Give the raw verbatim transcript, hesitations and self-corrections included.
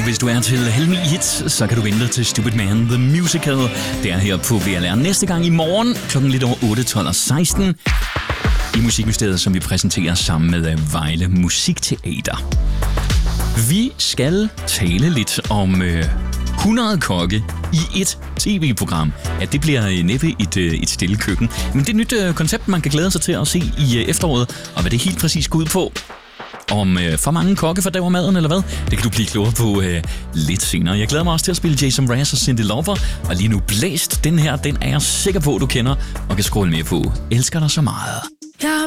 hvis du er til halv ni hit, så kan du vente til Stupid Man The Musical. Det er her på V L R næste gang i morgen, klokken lidt over otte, tolv og seksten. I Musikministeriet, som vi præsenterer sammen med Vejle Musikteater. Vi skal tale lidt om øh, hundrede kokke i et tv-program. Ja, det bliver næppe et, et stille køkken. Men det er et nyt øh, koncept, man kan glæde sig til at se i øh, efteråret. Og hvad det helt præcis går ud på. Om øh, for mange kokke fordærver maden, eller hvad? Det kan du blive klogere på øh, lidt senere. Jeg glæder mig også til at spille Jason Mraz og Cyndi Lauper. Og lige nu Blæst, den her, den er jeg sikker på, du kender og kan scrolle med på. Elsker dig så meget. Jeg